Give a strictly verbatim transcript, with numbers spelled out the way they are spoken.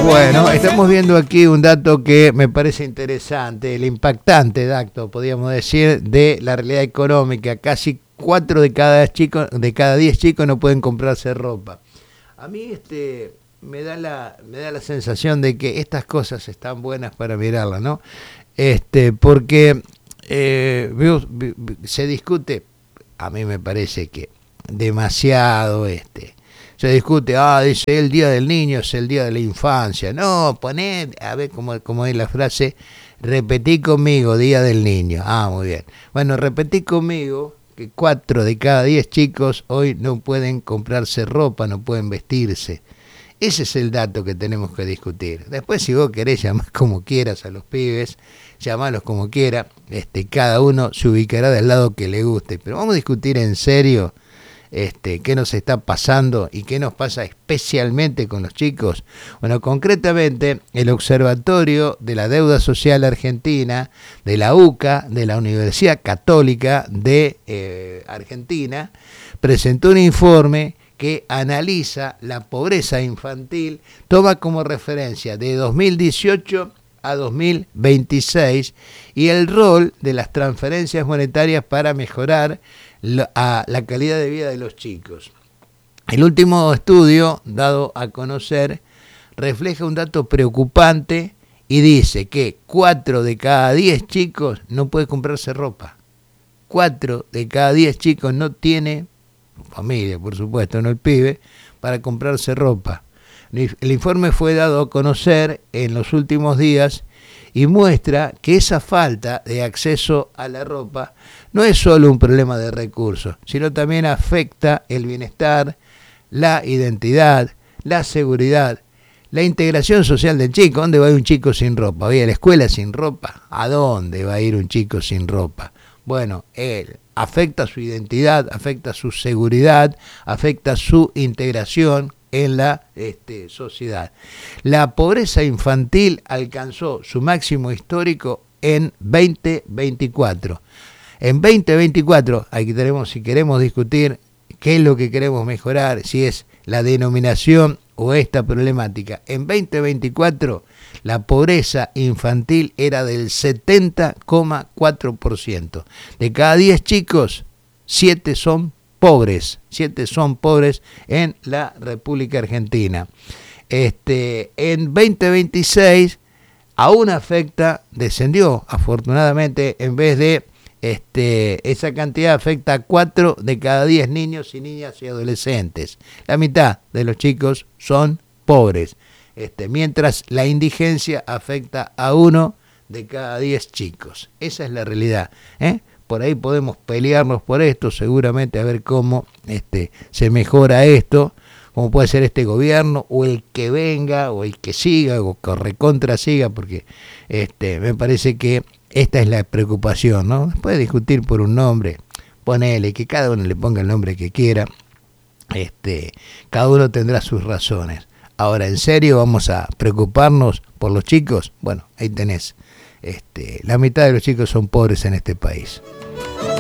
Bueno, estamos viendo aquí un dato que me parece interesante, el impactante dato, podríamos decir, de la realidad económica. Casi cuatro de cada chico, de cada diez chicos no pueden comprarse ropa. A mí este me da la me da la sensación de que estas cosas están buenas para mirarlas, ¿no? Este, porque eh, veo, se discute, a mí me parece que demasiado este. Se discute, ah, dice el día del niño es el día de la infancia. No, poné, a ver cómo, cómo es la frase, repetí conmigo, día del niño. Ah, muy bien. Bueno, repetí conmigo que cuatro de cada diez chicos hoy no pueden comprarse ropa, no pueden vestirse. Ese es el dato que tenemos que discutir. Después, si vos querés llamar como quieras a los pibes, llamalos como quiera, este, cada uno se ubicará del lado que le guste. Pero vamos a discutir en serio Este, qué nos está pasando y qué nos pasa especialmente con los chicos. Bueno, concretamente el Observatorio de la Deuda Social Argentina, de la U C A, de la Universidad Católica de eh, Argentina, presentó un informe que analiza la pobreza infantil, toma como referencia de dos mil dieciocho a dos mil veintiséis y el rol de las transferencias monetarias para mejorar la, a la calidad de vida de los chicos. El último estudio dado a conocer refleja un dato preocupante y dice que cuatro de cada diez chicos no puede comprarse ropa. cuatro de cada diez chicos no tiene familia, por supuesto, no el pibe, para comprarse ropa. El informe fue dado a conocer en los últimos días y muestra que esa falta de acceso a la ropa no es solo un problema de recursos, sino también afecta el bienestar, la identidad, la seguridad, la integración social del chico. ¿Dónde va a ir un chico sin ropa? ¿Voy a la escuela sin ropa? ¿A dónde va a ir un chico sin ropa? Bueno, él afecta su identidad, afecta su seguridad, afecta su integración en la este, sociedad. La pobreza infantil alcanzó su máximo histórico en veinte veinticuatro. En veinte veinticuatro, aquí tenemos, si queremos discutir qué es lo que queremos mejorar, si es la denominación o esta problemática. En veinte veinticuatro, la pobreza infantil era del setenta coma cuatro por ciento. De cada diez chicos, siete son pobres, siete son pobres en la República Argentina. Este, en veinte veintiséis aún afecta, descendió afortunadamente, en vez de este, esa cantidad afecta a cuatro de cada diez niños y niñas y adolescentes. La mitad de los chicos son pobres, este, mientras la indigencia afecta a uno de cada diez chicos. Esa es la realidad, ¿eh? Por ahí podemos pelearnos por esto, seguramente a ver cómo este, se mejora esto, cómo puede ser este gobierno, o el que venga, o el que siga, o que recontra siga, porque este, me parece que esta es la preocupación, ¿no? Después de discutir por un nombre, ponele, que cada uno le ponga el nombre que quiera, este, cada uno tendrá sus razones. Ahora, ¿en serio vamos a preocuparnos por los chicos? Bueno, ahí tenés. Este, la mitad de los chicos son pobres en este país.